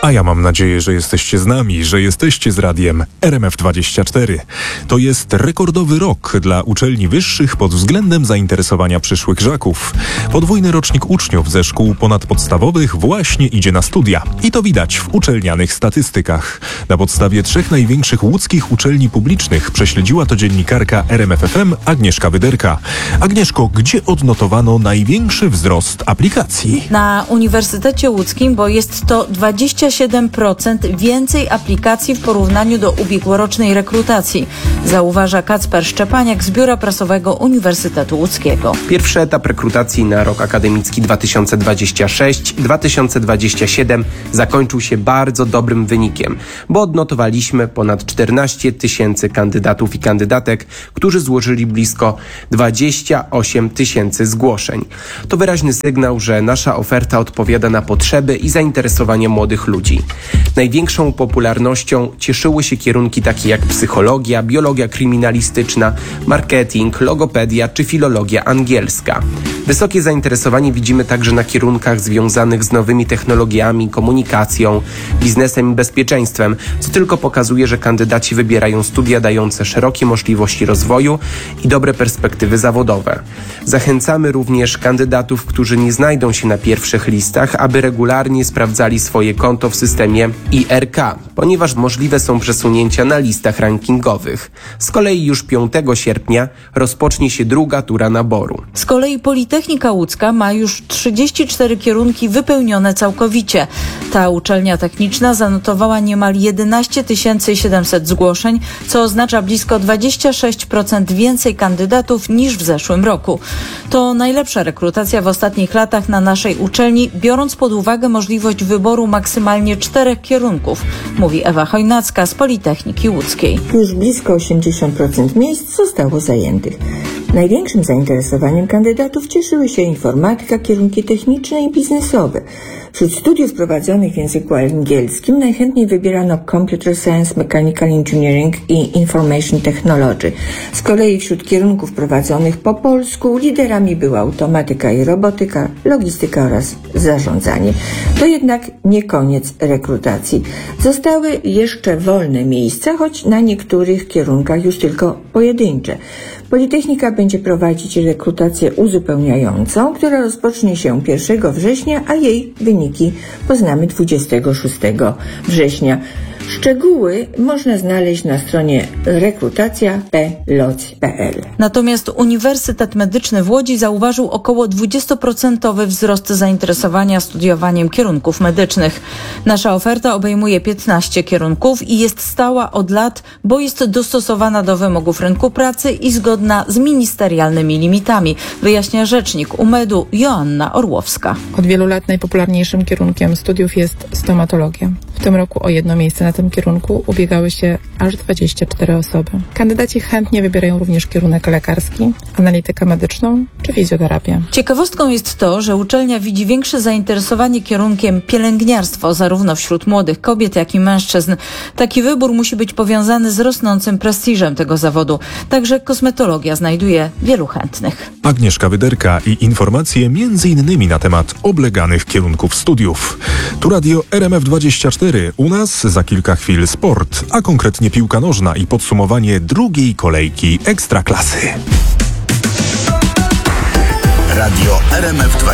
A ja mam nadzieję, że jesteście z nami, że jesteście z radiem RMF24. To jest rekordowy rok dla uczelni wyższych pod względem zainteresowania przyszłych żaków. Podwójny rocznik uczniów ze szkół ponadpodstawowych właśnie idzie na studia. I to widać w uczelnianych statystykach. Na podstawie 3 największych łódzkich uczelni publicznych prześledziła to dziennikarka RMF FM Agnieszka Wyderka. Agnieszko, gdzie odnotowano największy wzrost aplikacji? Na Uniwersytecie Łódzkim, bo jest to 27% więcej aplikacji w porównaniu do ubiegłorocznej rekrutacji, zauważa Kacper Szczepaniak z Biura Prasowego Uniwersytetu Łódzkiego. Pierwszy etap rekrutacji na rok akademicki 2026-2027 zakończył się bardzo dobrym wynikiem, bo odnotowaliśmy ponad 14 tysięcy kandydatów i kandydatek, którzy złożyli blisko 28 tysięcy zgłoszeń. To wyraźny sygnał, że nasza oferta odpowiada na potrzeby i zainteresowanie młodych ludzi. Największą popularnością cieszyły się kierunki takie jak psychologia, biologia kryminalistyczna, marketing, logopedia czy filologia angielska. Wysokie zainteresowanie widzimy także na kierunkach związanych z nowymi technologiami, komunikacją, biznesem i bezpieczeństwem, co tylko pokazuje, że kandydaci wybierają studia dające szerokie możliwości rozwoju i dobre perspektywy zawodowe. Zachęcamy również kandydatów, którzy nie znajdą się na pierwszych listach, aby regularnie sprawdzali swoje konto w systemie IRK, ponieważ możliwe są przesunięcia na listach rankingowych. Z kolei już 5 sierpnia rozpocznie się druga tura naboru. Z kolei Politechnika Łódzka ma już 34 kierunki wypełnione całkowicie. Ta uczelnia techniczna zanotowała niemal 11 700 zgłoszeń, co oznacza blisko 26% więcej kandydatów niż w zeszłym roku. To najlepsza rekrutacja w ostatnich latach na naszej uczelni, biorąc pod uwagę możliwość wyboru maksymalnie 4 kierunków, mówi Ewa Chojnacka z Politechniki Łódzkiej. Już blisko 80% miejsc zostało zajętych. Największym zainteresowaniem kandydatów cieszyły się informatyka, kierunki techniczne i biznesowe. Wśród studiów prowadzonych w języku angielskim najchętniej wybierano Computer Science, Mechanical Engineering i Information Technology. Z kolei wśród kierunków prowadzonych po polsku liderami była automatyka i robotyka, logistyka oraz zarządzanie. To jednak nie koniec rekrutacji. Zostały jeszcze wolne miejsca, choć na niektórych kierunkach już tylko pojedyncze. Politechnika będzie prowadzić rekrutację uzupełniającą, która rozpocznie się 1 września, a jej wyniki poznamy 26 września. Szczegóły można znaleźć na stronie rekrutacja.loc.pl. Natomiast Uniwersytet Medyczny w Łodzi zauważył około 20% wzrost zainteresowania studiowaniem kierunków medycznych. Nasza oferta obejmuje 15 kierunków i jest stała od lat, bo jest dostosowana do wymogów rynku pracy i zgodna z ministerialnymi limitami, wyjaśnia rzecznik UMED-u Joanna Orłowska. Od wielu lat najpopularniejszym kierunkiem studiów jest stomatologia. W tym roku o jedno miejsce na tym kierunku ubiegały się aż 24 osoby. Kandydaci chętnie wybierają również kierunek lekarski, analitykę medyczną czy fizjoterapię. Ciekawostką jest to, że uczelnia widzi większe zainteresowanie kierunkiem pielęgniarstwo zarówno wśród młodych kobiet, jak i mężczyzn. Taki wybór musi być powiązany z rosnącym prestiżem tego zawodu. Także kosmetologia znajduje wielu chętnych. Agnieszka Wyderka i informacje m.in. na temat obleganych kierunków studiów. Tu radio RMF24. U nas za kilka chwil sport, a konkretnie piłka nożna i podsumowanie drugiej kolejki Ekstraklasy. Radio RMF24.